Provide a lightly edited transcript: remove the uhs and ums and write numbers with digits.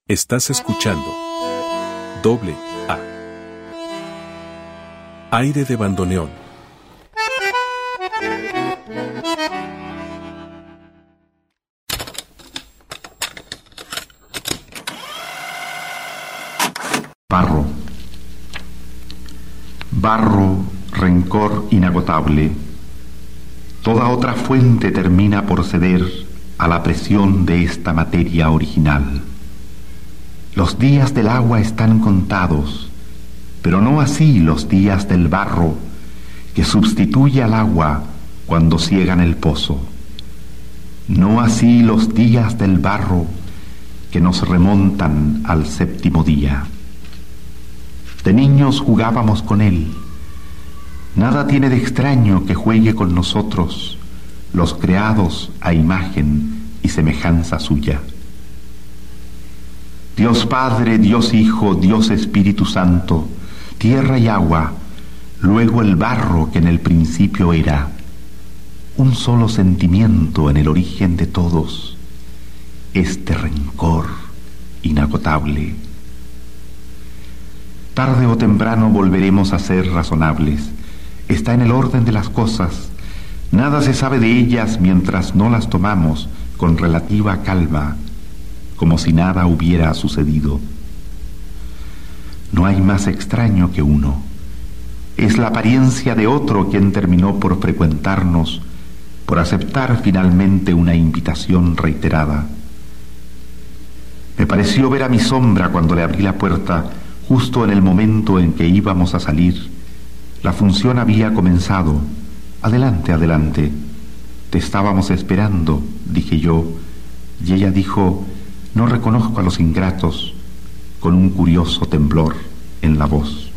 Estás escuchando Doble A. Aire de bandoneón. Barro. Barro, rencor inagotable. Toda otra fuente termina por ceder a la presión de esta materia original. Los días del agua están contados, pero no así los días del barro, que sustituye al agua cuando ciegan el pozo. No así los días del barro, que nos remontan al séptimo día. De niños jugábamos con él. Nada tiene de extraño que juegue con nosotros, los creados a imagen y semejanza suya. Dios Padre, Dios Hijo, Dios Espíritu Santo, tierra y agua, luego el barro que en el principio era, un solo sentimiento en el origen de todos, este rencor inagotable. Tarde o temprano volveremos a ser razonables. Está en el orden de las cosas. Nada se sabe de ellas mientras no las tomamos con relativa calma, como si nada hubiera sucedido. No hay más extraño que uno. Es la apariencia de otro quien terminó por frecuentarnos, por aceptar finalmente una invitación reiterada. Me pareció ver a mi sombra cuando le abrí la puerta, justo en el momento en que íbamos a salir. La función había comenzado. Adelante, adelante. Te estábamos esperando, dije yo, y ella dijo: no reconozco a los ingratos, con un curioso temblor en la voz.